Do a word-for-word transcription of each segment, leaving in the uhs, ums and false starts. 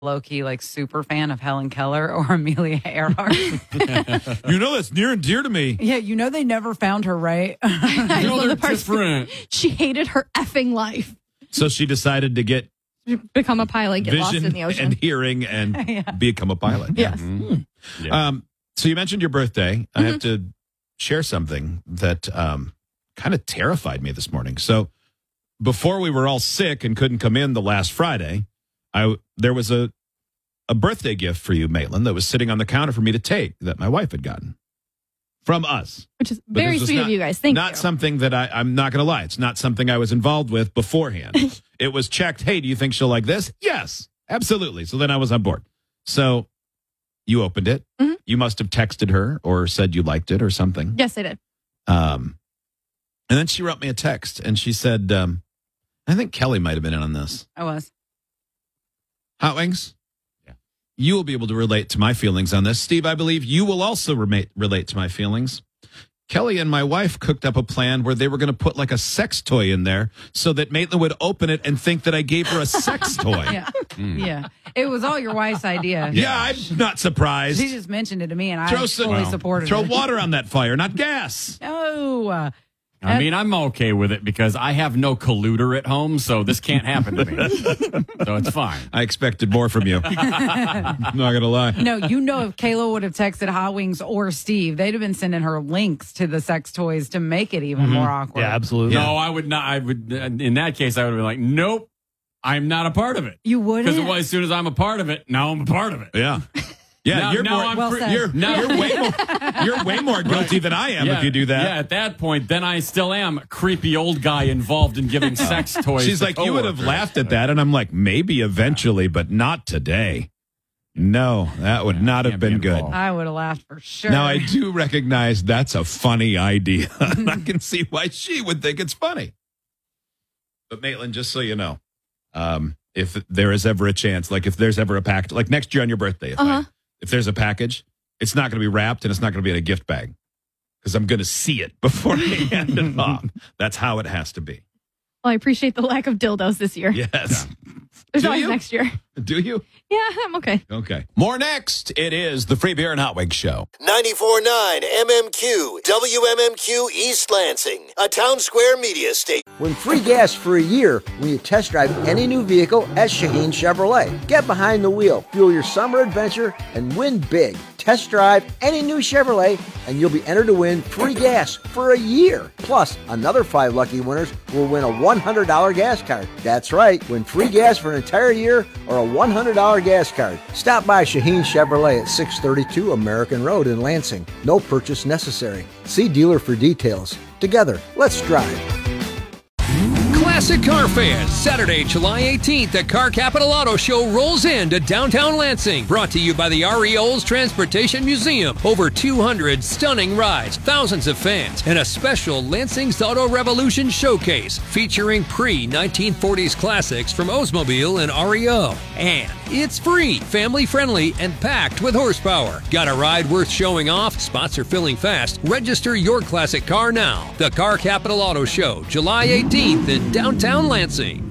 low-key, like, super fan of Helen Keller or Amelia Earhart. You know that's near and dear to me. Yeah, you know they never found her, right? I know love they're the part- different. She hated her effing life. So she decided to get Become a pilot, get lost vision in the ocean. and hearing and Yeah. become a pilot. Yes. Mm-hmm. Yeah. Um, so you mentioned your birthday. I have to share something that um, kind of terrified me this morning. So before we were all sick and couldn't come in the last Friday, I there was a a birthday gift for you, Maitland, that was sitting on the counter for me to take that my wife had gotten from us. Which is But very this was sweet not- of you guys. Thank not you. something that I, I'm not going to lie. It's not something I was involved with beforehand. It was checked. Hey, do you think she'll like this? Yes, absolutely. So then I was on board. So you opened it. Mhm. You must have texted her or said you liked it or something. Yes, I did. Um, and then she wrote me a text and she said, um, I think Kelly might have been in on this. I was. Hot Wings? Yeah. You will be able to relate to my feelings on this. Steve, I believe you will also rema- relate to my feelings. Kelly and my wife cooked up a plan where they were going to put like a sex toy in there so that Maitland would open it and think that I gave her a sex toy. Yeah. Yeah. It was all your wife's idea. Yeah, I'm not surprised. She just mentioned it to me, and I Throw some- fully Wow. supported Throw her. water on that fire, not gas. No. uh, I mean, I'm okay with it because I have no colluder at home, so this can't happen to me. So it's fine. I expected more from you. I'm not going to lie. No, you know, if Kayla would have texted Hot Wings or Steve, they'd have been sending her links to the sex toys to make it even more awkward. Yeah, absolutely. No, I would not. I would, in that case, I would have been like, nope, I'm not a part of it. You wouldn't? Because as soon as I'm a part of it, now I'm a part of it. Yeah. Yeah, Now- you're now more. I'm Well free- said. You're, now- you're way more. You're way more guilty than I am if you do that. Yeah, at that point, then I still am a creepy old guy involved in giving sex toys. She's to like, you would have coworkers." laughed at that, and I'm like, maybe eventually, but not today. No, that would not have Can't be been good. involved. I would have laughed for sure. Now I do recognize that's a funny idea. I can see why she would think it's funny. But Maitland, just so you know, um, if there is ever a chance, like if there's ever a package, like next year on your birthday, if, I- Uh-huh. if there's a package, it's not going to be wrapped and it's not going to be in a gift bag because I'm going to see it before I hand it off. That's how it has to be. Well, I appreciate the lack of dildos this year. Yes. There's Do always you? next year. Do you? Yeah, I'm okay. Okay. More next. It is the Free Beer and Hot Wings Show. ninety-four point nine M M Q, W M M Q East Lansing, a Town Square media station. Win free gas for a year when you test drive any new vehicle at Shaheen Chevrolet. Get behind the wheel, fuel your summer adventure, and win big. Test drive any new Chevrolet, and you'll be entered to win free gas for a year. Plus, another five lucky winners will win a one hundred dollars gas card. That's right, win free gas for an entire year or a one hundred dollars gas card. Stop by Shaheen Chevrolet at six thirty-two American Road in Lansing. No purchase necessary. See dealer for details. Together, let's drive. Classic car fans, Saturday, July eighteenth, the Car Capital Auto Show rolls into downtown Lansing. Brought to you by the R E O's Transportation Museum. Over two hundred stunning rides, thousands of fans, and a special Lansing's Auto Revolution showcase featuring pre nineteen forties classics from Oldsmobile and R E O. And it's free, family friendly, and packed with horsepower. Got a ride worth showing off? Spots are filling fast. Register your classic car now. The Car Capital Auto Show, July eighteenth in downtown Lansing.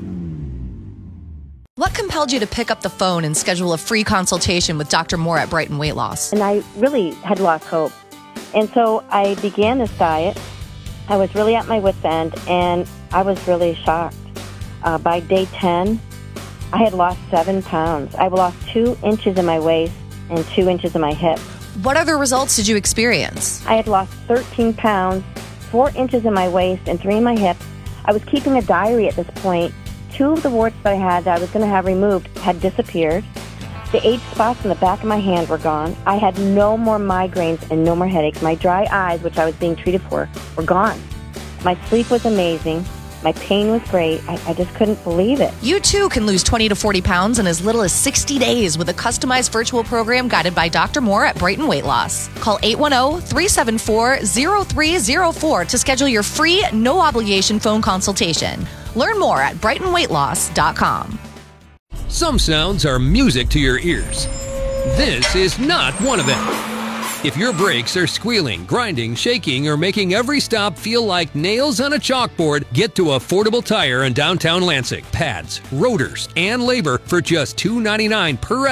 What compelled you to pick up the phone and schedule a free consultation with Doctor Moore at Brighton Weight Loss? And I really had lost hope. And so I began this diet. I was really at my wit's end, and I was really shocked. Uh, by day ten, I had lost seven pounds. I lost two inches in my waist and two inches in my hip. What other results did you experience? I had lost thirteen pounds, four inches in my waist, and three in my hip. I was keeping a diary at this point. Two of the warts that I had that I was going to have removed had disappeared. The age spots in the back of my hand were gone. I had no more migraines and no more headaches. My dry eyes, which I was being treated for, were gone. My sleep was amazing. My pain was great. I, I just couldn't believe it. You too can lose twenty to forty pounds in as little as sixty days with a customized virtual program guided by Doctor Moore at Brighton Weight Loss. Call eight one zero, three seven four, zero three zero four to schedule your free, no-obligation phone consultation. Learn more at brighton weight loss dot com. Some sounds are music to your ears. This is not one of them. If your brakes are squealing, grinding, shaking, or making every stop feel like nails on a chalkboard, get to Affordable Tire in downtown Lansing. Pads, rotors, and labor for just two dollars and ninety-nine cents per